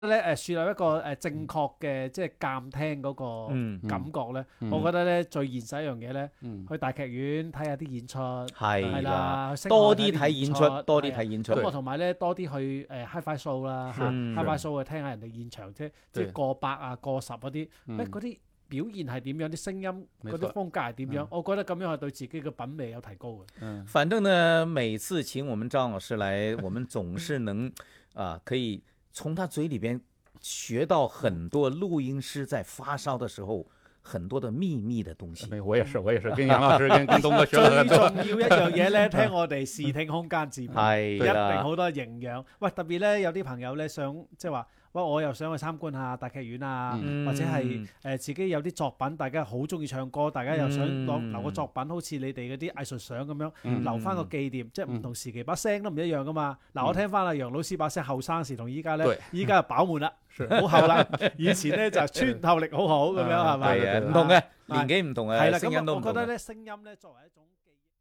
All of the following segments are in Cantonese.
咧樹立一個正確嘅即係監聽嗰個感覺咧，我覺得咧最現實一樣嘢咧，去大劇院睇下啲演出係啦， 多啲睇演出，多啲睇演出。 咁我同埋咧多啲去Hi-Fi show 啦，Hi-Fi show 去聽下人哋現場即係過百啊過十嗰啲，嗰啲表現係點樣，啲聲音嗰啲風格係點樣，我覺得咁樣係對自己嘅品味有提高嘅。 反正呢，每次請我們趙老師來，我們總是能可以從他嘴裏邊學到很多錄音師在發燒的時候很多的秘密的東西。 我也是跟楊老師跟東哥學了很多。 最重要一樣嘢咧，聽我哋視聽空間節目，一定好多營養。喂，特別咧有啲朋友咧想即係話，喂我又想去參觀下大劇院啊，或者係自己有啲作品，大家好中意唱歌，大家又想留個作品，好似你哋嗰啲藝術相咁樣，留翻個紀念，即係唔同時期把聲都唔一樣噶嘛。嗱，我聽翻阿楊老師把聲後生時同依家咧，依家就飽滿啦，好厚啦。以前咧就穿透力好好咁樣係咪？ 係啊，唔同嘅年紀唔同嘅聲音都唔同。 我覺得咧聲音咧作為一種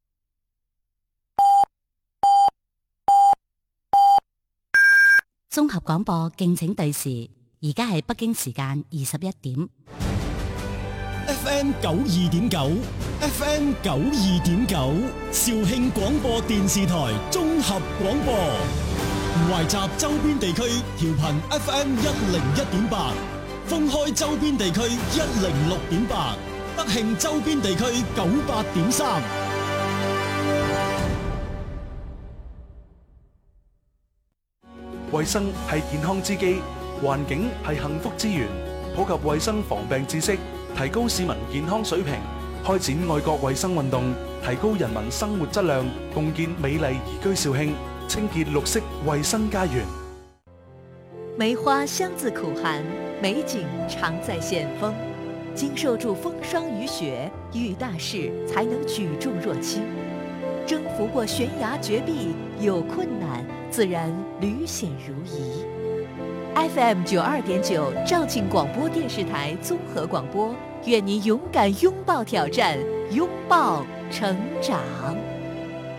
綜合廣播，敬請對時，而家係北京時間21點。 FM 92.9 ，FM 92.9，肇慶廣播電視台綜合廣播，懷集周邊地區調頻 FM 101.8，封開周邊地區106.8，德慶周邊地區98.3。 衛生係健康之基，環境係幸福之源。普及衛生防病知識，提高市民健康水平，開展愛國衛生運動，提高人民生活質量，共建美麗宜居肇慶，清潔綠色衛生家園。 梅花香自苦寒，美景常在險峰。經受住風霜雨雪，遇大事才能舉重若輕。征服過懸崖絕壁，有困難自然屢險如夷。FM 92.9肇慶廣播電視台綜合廣播，願你勇敢擁抱挑戰，擁抱成長。